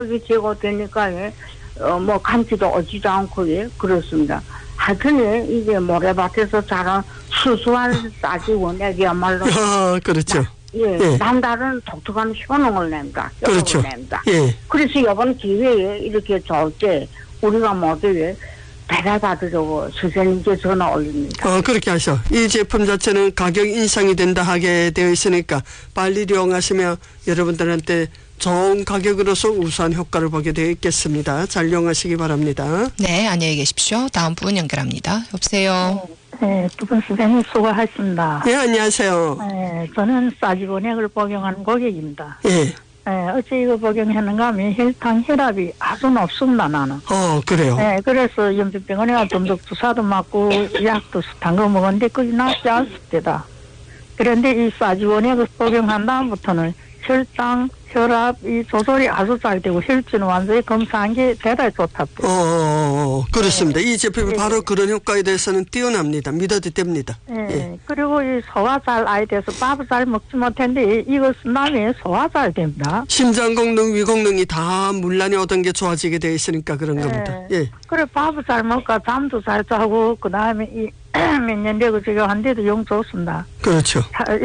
그게 제거되니까 뭐 감기도 오지도 않고 그렇습니다. 하여튼 이게 모래밭에서 자란 수수한 쌀이 원액이야말로 그렇죠. 남다른 독특한 효능을 냅니다. 그렇죠. 냅니다. 그래서 이번 기회에 이렇게 좋을 때 우리가 모두 배달받으려고 선생님께 전화 올립니다. 그렇게 하셔. 이 제품 자체는 가격 인상이 된다 하게 되어 있으니까 빨리 이용하시면 여러분들한테 좋은 가격으로서 우수한 효과를 보게 되어 있겠습니다. 잘 이용하시기 바랍니다. 네, 안녕히 계십시오. 다음 분 연결합니다. 여보세요. 네, 두 분 선생님 수고하십니다. 네, 안녕하세요. 네, 저는 싸지곤액을 복용하는 고객입니다. 네. 네, 어째 이거 복용했는가 하면 혈당 혈압이 아주 높습니다, 나는. 그래요? 네, 그래서 연변병원에 가서 점적 주사도 맞고 약도 단 거 먹었는데 그게 낫지 않습니다. 그런데 이 싸지곤액을 복용한 다음부터는 혈당, 혈압, 이 조절이 아주 잘 되고 혈증은 완전히 검사한 게 대단히 좋답니다. 그렇습니다. 이 제품이 바로 그런 효과에 대해서는 뛰어납니다. 믿어도 됩니다. 그리고 이 소화 잘 아에 대해서 밥을 잘 먹지 못했는데 이거 쓴 다음에 소화 잘 됩니다. 심장功能, 위功能이 다 문란이 어떤 게 좋아지게 돼 있으니까 그런 겁니다. 그래 밥을 잘 먹고 잠도 잘 자고 그 다음에 이 몇 년 되고 지금 한데도 영 좋습니다. 그렇죠.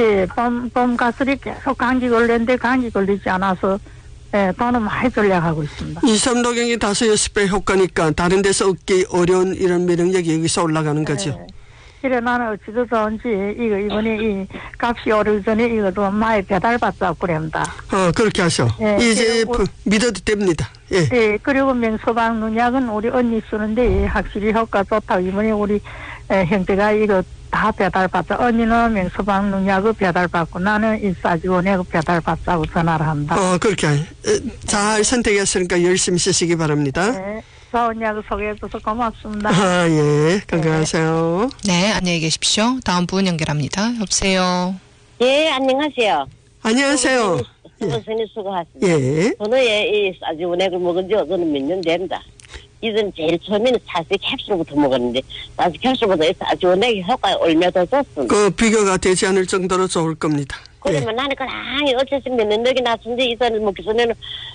봄 가슬이 계속 감기 걸렸는데 감기 걸리지 않아서 돈은 많이 절약하고 있습니다. 2, 3도경이 5, 6배 효과니까 다른 데서 얻기 어려운 이런 면역력이 여기서 올라가는 거죠. 그래 나는 어찌도 좋은지 이번에 이 값이 오르기 전에 이거 좀 많이 배달받자고 그럽니다. 그렇게 하셔. 이 제품 믿어도 됩니다. 그리고 명소방 농약은 우리 언니 쓰는데 확실히 효과 좋다고 이번에 우리 형제가 이거 다 배달받자. 언니는 명소방 농약을 배달받고 나는 이 싸지곤액을 배달받자고 전화를 한다. 그렇게 잘 선택했으니까 열심히 쓰시기 바랍니다. 좋은 약을 소개해줘서 고맙습니다. 예, 건강하세요. 네, 안녕히 계십시오. 다음 분 연결합니다. 여보세요. 예, 안녕하세요. 안녕하세요. 선생님 수고하셨습니다. 저는 이 싸지곤액을 먹은 지 저는 몇 년 됩니다. 이전 제일 처음에는 사실 캡슐부터 먹었는데 사실 캡슐보다 싸지곤액이 효과가 얼마 더 좋습니다. 그 비교가 되지 않을 정도로 좋을 겁니다. 그러면 나는 그냥 어쨌든 몇 년력이 났는데 이전에 먹기 전에는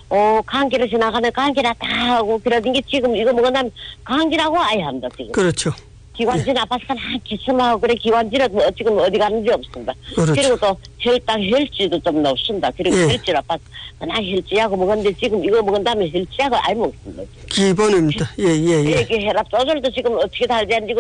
감기를 지나가는 감기라 다 하고 그러던 게 지금 이거 먹으면 감기라고 아예 합니다 지금. 그렇죠. 기관지 나빠서 그냥 기침하고 그래 기관지라도 지금 어디 가는지 없습니다. 그렇죠. 그리고 또 혈당 혈지도 좀 높습니다. 그리고 혈지 나빠서 그냥 혈지하고 먹었는데 지금 이거 먹은 다음에 혈지하고 아예 먹습니다. 기본입니다. 이게 혈압 조절도 지금 어떻게 다 되는지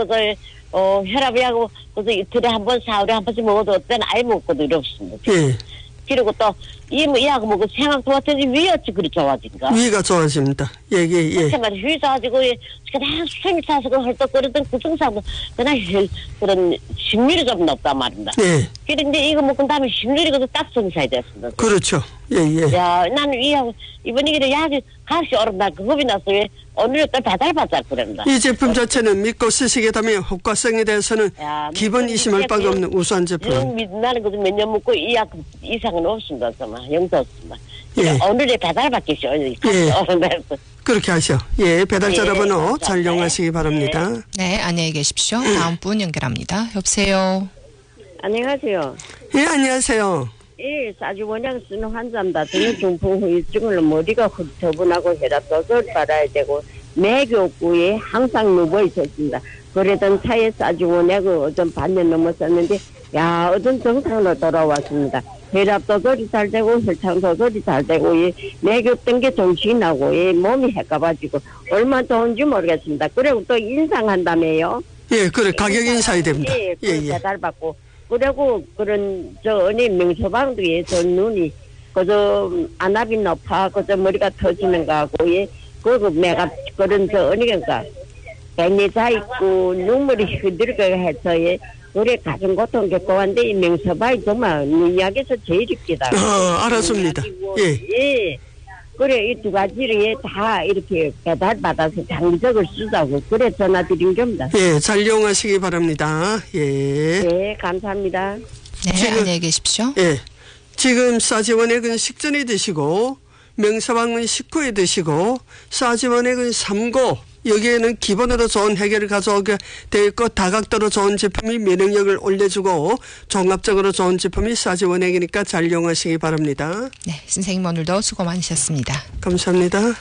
혈압이하고 그래서 이틀에 한 번, 사흘에 한 번씩 먹어도 어때는 아예 먹고도 이렇습니다. 그리고 또 이하고 먹고 생각도 같은지 위 어찌 그리 좋아진가? 위가 좋아집니다. 정말 위 좋아지고 그냥 숨이 차서 헐떡거리던 그 증상도 그냥 그런 심률이 좀 높단 말입니다. 그런데 이거 먹은 다음에 심률이 딱 정상이 됐습니다. 그렇죠. 야, 나는 위하고 이번에 그래 약이 값이 오른다 그 겁이 나서 왜 오늘 또 배달받자 그럽니다. 이 제품 자체는 믿고 쓰시게 되면 효과성에 대해서는 기본 의심할 바가 없는 우수한 제품. 나는 그래도 몇 년 먹고 이 약 이상은 없습니다. 정말 영도 없습니다. 오늘에 배달받기 쉬워요. 그렇게 하셔. 배달 전화번호 잘 이용하시기 바랍니다. 네, 안녕히 계십시오. 다음 분 연결합니다. 여보세요. 안녕하세요. 안녕하세요. 싸지곤약 쓰는 환자입니다. 저는 중풍 후유증으로 머리가 흡터분하고 혈압 조절 받아야 되고 매교구에 항상 누워 있었습니다. 그러던 차에 싸지곤약을 어떤 반년 넘었었는데 어떤 정상으로 돌아왔습니다. 혈압 조절이 잘 되고 혈당 조절이 잘 되고 매겼던 게 정신이 나고 몸이 헷가가지고 얼마나 좋은지 모르겠습니다. 그리고 또 인상한다며요. 그래 가격 인상이 됩니다. 배달받고 그리고 그런 언니 명소방도에 저 눈이 그저 안압이 높아 그저 머리가 터지는 거하고 그리고 내가 그런 언니가 백내자 있고 눈물이 흐들고 해서 우리 가슴 고통 겪고 왔는데 이 명소방이 정말 눈약에서 제일 있기다. 알았습니다. 그래 이 두 가지를 다 이렇게 배달받아서 장기적으로 쓰자고 그래 전화드린 겁니다. 잘 이용하시기 바랍니다. 감사합니다. 네, 안녕히 계십시오. 지금 싸지원액은 식전에 드시고 명서방은 식후에 드시고 싸지원액은 삼고 여기에는 기본으로 좋은 해결을 가져오게 될 것, 다각도로 좋은 제품이 면역력을 올려주고 종합적으로 좋은 제품이 싸지원액이니까 잘 이용하시기 바랍니다. 네, 선생님 오늘도 수고 많으셨습니다. 감사합니다.